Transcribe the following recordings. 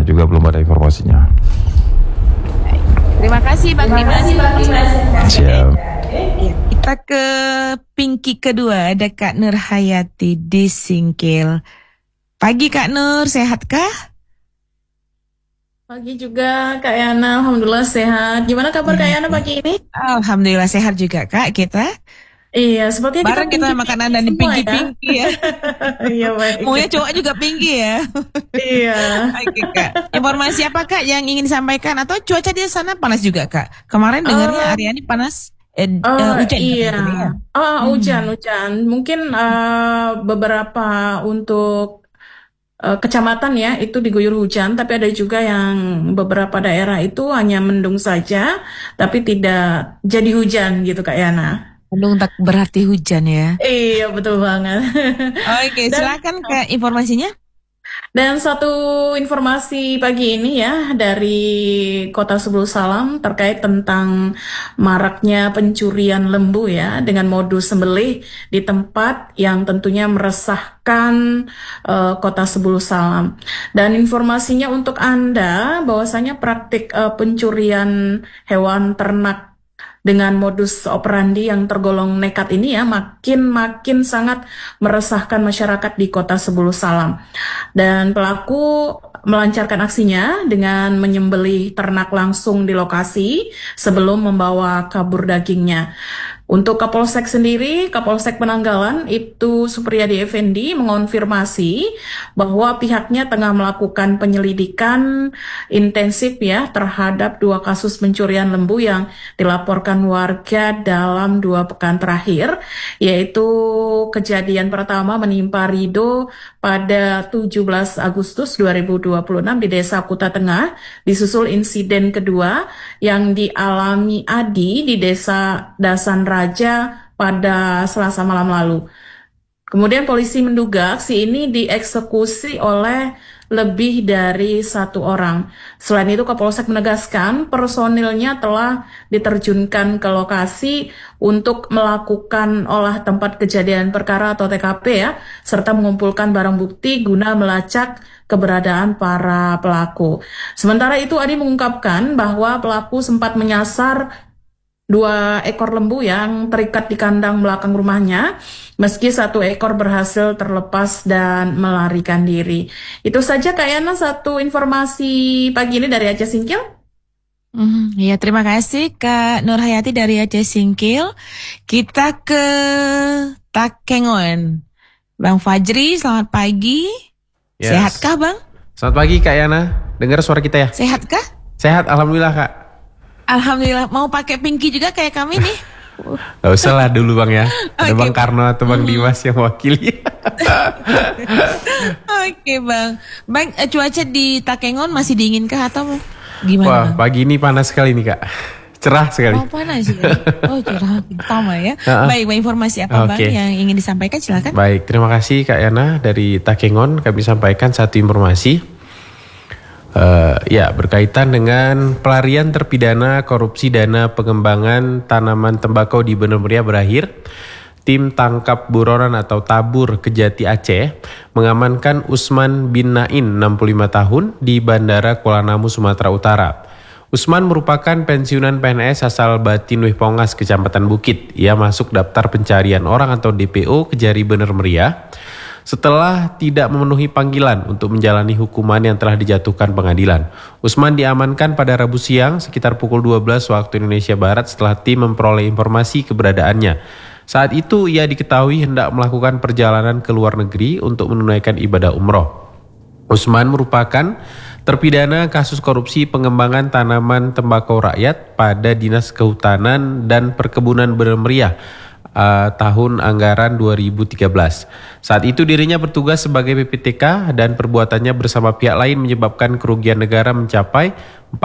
juga belum ada informasinya. Terima kasih Bang Dimas. Siap. Ya, kita ke Pinky kedua, ada Kak Nur Hayati di Singkil. Pagi Kak Nur, sehatkah? Pagi juga Kak Yana, Alhamdulillah sehat. Gimana kabar Kak Yana pagi ini? Alhamdulillah sehat juga Kak kita. Iya, sepertinya Bareng kita makan Anda di Pinky-Pinky ya. Iya baik. Maunya cowok juga Pinky ya. Iya. Oke Kak, informasi apa Kak yang ingin disampaikan? Atau cuaca di sana panas juga Kak? Kemarin dengarnya hari ini panas, hujan Iya. katanya, ya? Hujan. Mungkin beberapa untuk kecamatan ya itu diguyur hujan, tapi ada juga yang beberapa daerah itu hanya mendung saja, tapi tidak jadi hujan gitu Kak Yana. Mendung tak berarti hujan ya. Iya betul banget. Oke, silakan ke informasinya. Dan satu informasi pagi ini ya dari Kota Sebul Salam terkait tentang maraknya pencurian lembu ya dengan modus sembelih di tempat yang tentunya meresahkan Kota Sebul Salam. Dan informasinya untuk Anda bahwasanya praktik pencurian hewan ternak dengan modus operandi yang tergolong nekat ini ya makin sangat meresahkan masyarakat di Kota Sebul Salam. Dan pelaku melancarkan aksinya dengan menyembelih ternak langsung di lokasi sebelum membawa kabur dagingnya. Untuk Kapolsek sendiri, Kapolsek Penanggalan itu Supriyadi Effendi mengonfirmasi bahwa pihaknya tengah melakukan penyelidikan intensif ya terhadap 2 kasus pencurian lembu yang dilaporkan warga dalam 2 pekan terakhir, yaitu kejadian pertama menimpa Rido pada 17 Agustus 2026 di Desa Kuta Tengah, disusul insiden kedua yang dialami Adi di Desa Dasan Raja pada Selasa malam lalu. Kemudian polisi menduga aksi ini dieksekusi oleh lebih dari 1 orang. Selain itu Kapolsek menegaskan personilnya telah diterjunkan ke lokasi untuk melakukan olah tempat kejadian perkara atau TKP ya, serta mengumpulkan barang bukti guna melacak keberadaan para pelaku. Sementara itu Adi mengungkapkan bahwa pelaku sempat menyasar 2 ekor lembu yang terikat di kandang belakang rumahnya, meski 1 ekor berhasil terlepas dan melarikan diri. Itu saja Kak Yana, satu informasi pagi ini dari Aceh Singkil. Ya, terima kasih Kak Nur Hayati dari Aceh Singkil. Kita ke Takengon. Bang Fajri, selamat pagi. Yes. Sehatkah Bang? Selamat pagi Kak Yana, dengar suara kita ya? Sehatkah? Sehat, Alhamdulillah Kak. Alhamdulillah. Mau pakai Pinky juga kayak kami nih? Gak usah lah dulu Bang ya. Ada Oke, Bang Karno atau Bang Dimas yang wakili. Oke Bang. Bang, cuaca di Takengon masih dinginkah atau gimana Wah, Bang? pagi ini panas sekali nih Kak. Cerah sekali. Oh panas ya? Oh cerah, sama ya. Baik, informasi apa Bang Oke. yang ingin disampaikan, silakan. Baik, terima kasih Kak Yana dari Takengon. Kami sampaikan satu informasi. Berkaitan dengan pelarian terpidana korupsi dana pengembangan tanaman tembakau di Bener Meriah berakhir. Tim tangkap buronan atau tabur Kejati Aceh mengamankan Usman bin Nain 65 tahun di Bandara Kuala Namu, Sumatera Utara. Usman merupakan pensiunan PNS asal Batinuih Pongas, Kecamatan Bukit. Ia masuk daftar pencarian orang atau DPO Kejari Bener Meriah setelah tidak memenuhi panggilan untuk menjalani hukuman yang telah dijatuhkan pengadilan. Usman diamankan pada Rabu siang sekitar pukul 12 waktu Indonesia Barat setelah tim memperoleh informasi keberadaannya. Saat itu ia diketahui hendak melakukan perjalanan ke luar negeri untuk menunaikan ibadah umroh. Usman merupakan terpidana kasus korupsi pengembangan tanaman tembakau rakyat pada Dinas Kehutanan dan Perkebunan Bener Meriah tahun anggaran 2013. Saat itu dirinya bertugas sebagai PPTK dan perbuatannya bersama pihak lain menyebabkan kerugian negara mencapai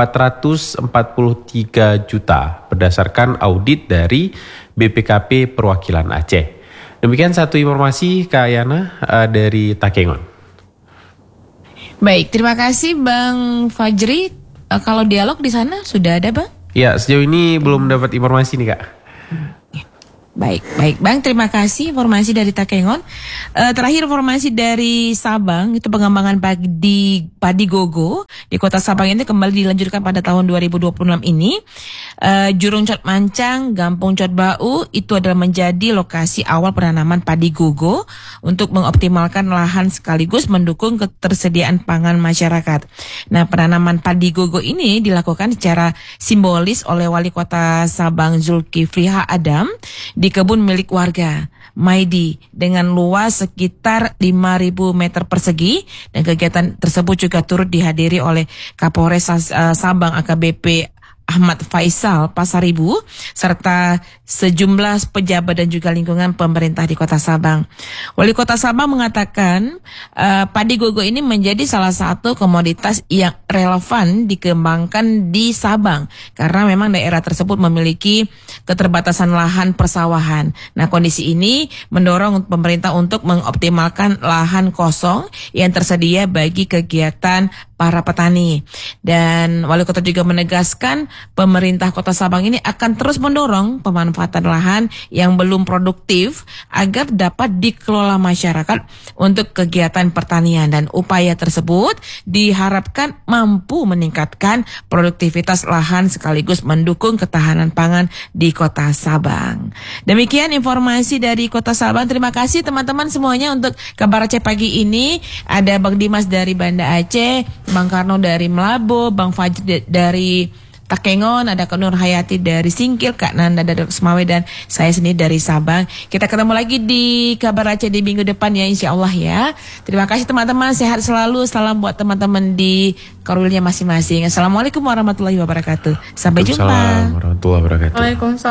443 juta berdasarkan audit dari BPKP Perwakilan Aceh. Demikian satu informasi Kak Yana dari Takengon. Baik, terima kasih Bang Fajri. Kalau dialog di sana sudah ada Bang? Ya, sejauh ini belum dapat informasi nih Kak. Baik, Bang, terima kasih informasi dari Takengon. Terakhir informasi dari Sabang, itu pengembangan padi gogo di Kota Sabang ini kembali dilanjutkan pada tahun 2026 ini. Jurung Cot Mancang, Gampung Cot Bau itu adalah menjadi lokasi awal penanaman padi gogo untuk mengoptimalkan lahan sekaligus mendukung ketersediaan pangan masyarakat. Nah, penanaman padi gogo ini dilakukan secara simbolis oleh Wali Kota Sabang Zulkifli H. Adam di kebun milik warga Maidi dengan luas sekitar 5.000 meter persegi, dan kegiatan tersebut juga turut dihadiri oleh Kapolres Sabang AKBP Ahmad Faisal Pasaribu serta sejumlah pejabat dan juga lingkungan pemerintah di Kota Sabang. Wali Kota Sabang mengatakan padi gogo ini menjadi salah satu komoditas yang relevan dikembangkan di Sabang karena memang daerah tersebut memiliki keterbatasan lahan persawahan. Nah, kondisi ini mendorong pemerintah untuk mengoptimalkan lahan kosong yang tersedia bagi kegiatan para petani. Dan Wali Kota juga menegaskan pemerintah Kota Sabang ini akan terus mendorong pemanfaatan lahan yang belum produktif agar dapat dikelola masyarakat untuk kegiatan pertanian, dan upaya tersebut diharapkan mampu meningkatkan produktivitas lahan sekaligus mendukung ketahanan pangan di Kota Sabang. Demikian informasi dari Kota Sabang. Terima kasih teman-teman semuanya untuk kabar Aceh pagi ini. Ada Bang Dimas dari Banda Aceh, Bang Karno dari Melabo, Bang Fajri dari Takengon, ada Kak Nur Hayati dari Singkil, Kak Nanda dari Semawe, dan saya sendiri dari Sabang. Kita ketemu lagi di kabar Aceh di minggu depan ya, insya Allah ya. Terima kasih teman-teman, sehat selalu. Salam buat teman-teman di korwilnya masing-masing. Assalamualaikum warahmatullahi wabarakatuh. Sampai jumpa. Waalaikumsalam warahmatullahi wabarakatuh. Waalaikumsalam.